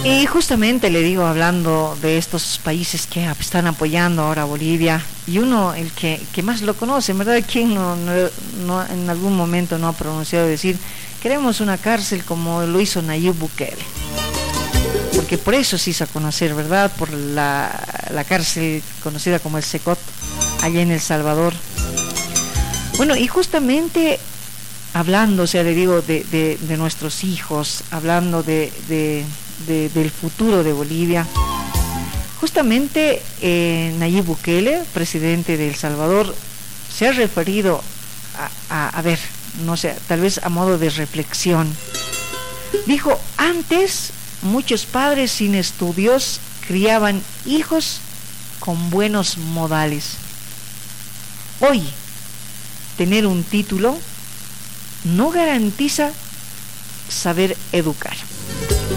Y justamente le digo, hablando de estos países que están apoyando ahora a Bolivia, y uno, el que más lo conoce, ¿verdad? ¿Quién no en algún momento no ha pronunciado decir, queremos una cárcel como lo hizo Nayib Bukele? Porque por eso se hizo a conocer, ¿verdad? Por la cárcel conocida como el Secot, allá en El Salvador. Bueno, y justamente hablando, o sea, le digo, de nuestros hijos, hablando del futuro de Bolivia, justamente Nayib Bukele, presidente de El Salvador, se ha referido a ver, no sé, tal vez a modo de reflexión. Dijo, antes muchos padres sin estudios criaban hijos con buenos modales. Hoy, tener un título no garantiza saber educar.